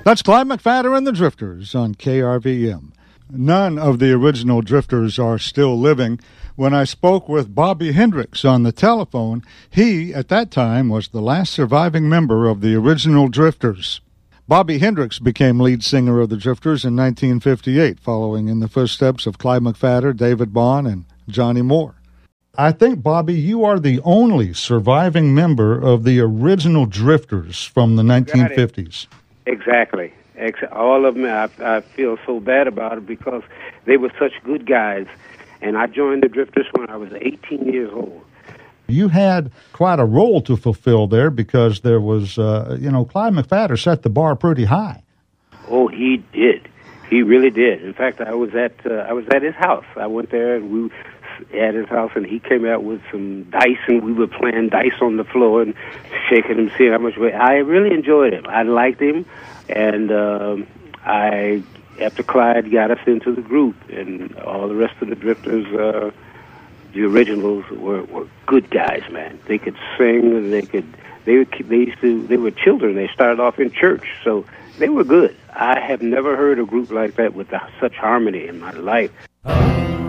That's Clyde McPhatter and the Drifters on KRVM. None of the original Drifters are still living. When I spoke with Bobby Hendricks on the telephone, he, at that time, was the last surviving member of the original Drifters. Bobby Hendricks became lead singer of the Drifters in 1958, following in the footsteps of Clyde McPhatter, David Bond, and Johnny Moore. I think, Bobby, you are the only surviving member of the original Drifters from the 1950s. Exactly. All of them, I feel so bad about it because they were such good guys. And I joined the Drifters when I was 18 years old. You had quite a role to fulfill there because there was, Clyde McPhatter set the bar pretty high. Oh, he did. He really did. In fact, I was at his house. I went there and we at his house, and he came out with some dice, and we were playing dice on the floor and shaking him, seeing how much weight. I really enjoyed him. I liked him, and after Clyde got us into the group, and all the rest of the Drifters, the originals were good guys, man. They could sing, and they were children. They started off in church, so they were good. I have never heard a group like that with such harmony in my life.